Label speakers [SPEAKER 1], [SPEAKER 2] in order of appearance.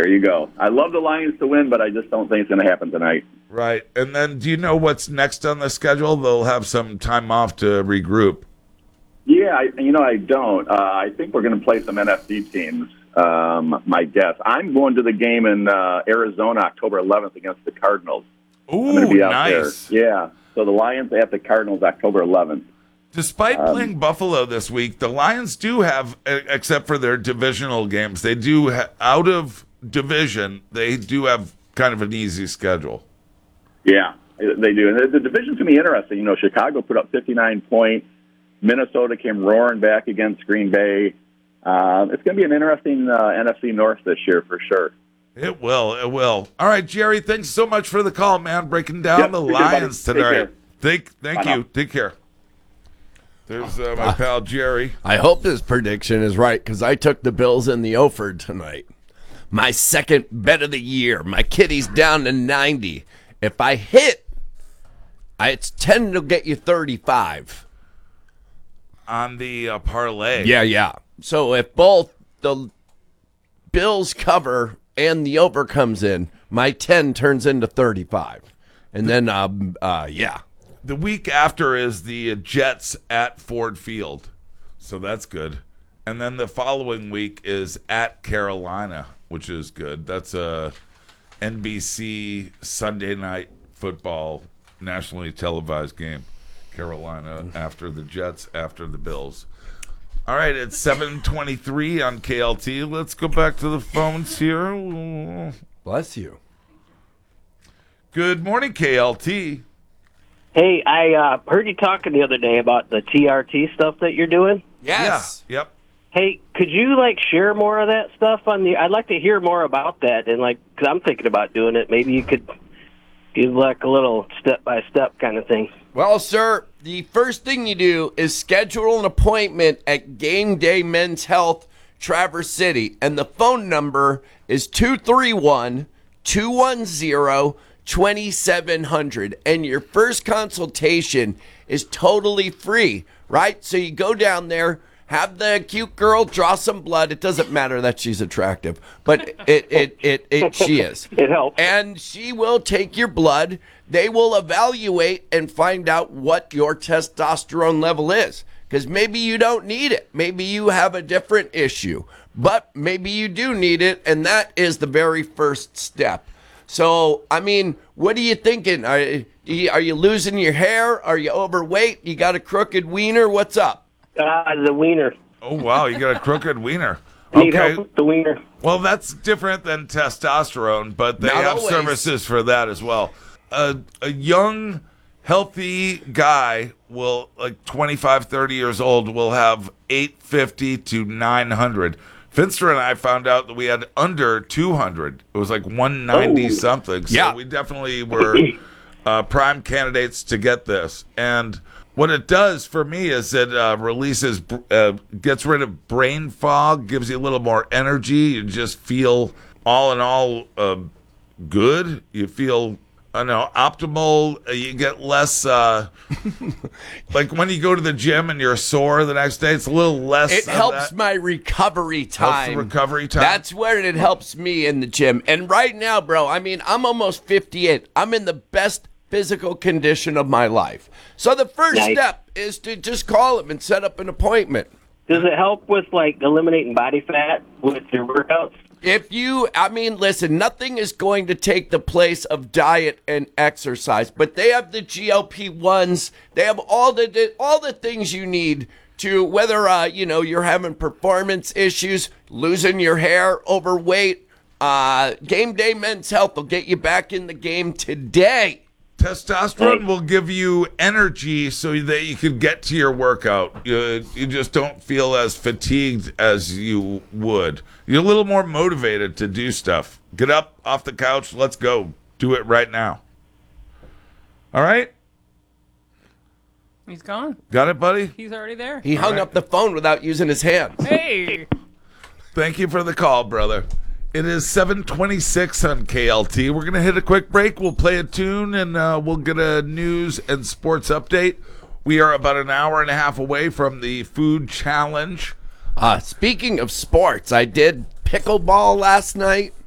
[SPEAKER 1] you go. I love the Lions to win, but I just don't think it's going to happen tonight.
[SPEAKER 2] Right. And then do you know what's next on the schedule? They'll have some time off to regroup.
[SPEAKER 1] Yeah, I don't. I think we're going to play some NFC teams, my guess. I'm going to the game in Arizona October 11th against the Cardinals.
[SPEAKER 2] Ooh,
[SPEAKER 1] I'm going to be out
[SPEAKER 2] nice.
[SPEAKER 1] there. Yeah. So the Lions have the Cardinals October 11th.
[SPEAKER 2] Despite playing Buffalo this week, the Lions do have, except for their divisional games, they do, out of division, they do have kind of an easy schedule.
[SPEAKER 1] Yeah, they do. And the division's going to be interesting. Chicago put up 59 points. Minnesota came roaring back against Green Bay. It's going to be an interesting NFC North this year for sure.
[SPEAKER 2] It will. All right, Jerry, thanks so much for the call, man, breaking down the Lions tonight. Thank you. Take care. There's my pal Jerry.
[SPEAKER 3] I hope this prediction is right because I took the Bills in the Oford tonight. My second bet of the year. My kitty's down to 90. If I hit, it's 10 to get you 35.
[SPEAKER 2] On the parlay.
[SPEAKER 3] Yeah. So if both the Bills cover and the over comes in, my 10 turns into 35. And then, yeah.
[SPEAKER 2] The week after is the Jets at Ford Field, so that's good. And then the following week is at Carolina, which is good. That's a NBC Sunday night football, nationally televised game. Carolina after the Jets, after the Bills. All right, it's 7:23 on KLT. Let's go back to the phones here.
[SPEAKER 3] Bless you.
[SPEAKER 2] Good morning, KLT.
[SPEAKER 4] Hey, I heard you talking the other day about the TRT stuff that you're doing.
[SPEAKER 3] Yes.
[SPEAKER 2] Yeah. Yep.
[SPEAKER 4] Hey, could you share more of that stuff I'd like to hear more about that, and because I'm thinking about doing it. Maybe you could give a little step-by-step kind of thing.
[SPEAKER 3] Well, sir, the first thing you do is schedule an appointment at Game Day Men's Health, Traverse City, and the phone number is 231-210-2700, and your first consultation is totally free, right? So you go down there, have the cute girl draw some blood. It doesn't matter that she's attractive, but she is.
[SPEAKER 4] It helps.
[SPEAKER 3] And she will take your blood. They will evaluate and find out what your testosterone level is, because maybe you don't need it. Maybe you have a different issue, but maybe you do need it, and that is the very first step. So, what are you thinking? Are you losing your hair? Are you overweight? You got a crooked wiener? What's up?
[SPEAKER 4] The wiener.
[SPEAKER 2] Oh, wow, you got a crooked wiener.
[SPEAKER 4] Need help with the wiener.
[SPEAKER 2] Well, that's different than testosterone, but they
[SPEAKER 3] Not
[SPEAKER 2] have
[SPEAKER 3] always.
[SPEAKER 2] services for that as well. A young, healthy guy will, 25, 30 years old, will have 850 to 900. Finster and I found out that we had under 200. It was 190 something. So
[SPEAKER 3] Yeah.
[SPEAKER 2] we definitely were prime candidates to get this. And what it does for me is it releases, gets rid of brain fog, gives you a little more energy. You just feel all in all good. You feel optimal. You get less, when you go to the gym and you're sore the next day, it's a little less.
[SPEAKER 3] It helps my recovery time.
[SPEAKER 2] Helps the recovery time.
[SPEAKER 3] That's where it helps me in the gym. And right now, bro, I'm almost 58. I'm in the best physical condition of my life. So the first step is to just call him and set up an appointment.
[SPEAKER 4] Does it help with eliminating body fat with your workouts?
[SPEAKER 3] Listen, nothing is going to take the place of diet and exercise, but they have the GLP-1s. They have all the things you need to, whether, you're having performance issues, losing your hair, overweight. Game Day Men's Health will get you back in the game today.
[SPEAKER 2] Testosterone will give you energy so that you can get to your workout. You just don't feel as fatigued as you would. You're a little more motivated to do stuff. Get up off the couch. Let's go. Do it right now. All right?
[SPEAKER 5] He's gone.
[SPEAKER 2] Got it, buddy?
[SPEAKER 5] He's already there.
[SPEAKER 3] He hung up the phone without using his hands.
[SPEAKER 5] Hey!
[SPEAKER 2] Thank you for the call, brother. It is 7:26 on KLT. We're going to hit a quick break. We'll play a tune, and we'll get a news and sports update. We are about an hour and a half away from the food challenge.
[SPEAKER 3] Speaking of sports, I did pickleball last night.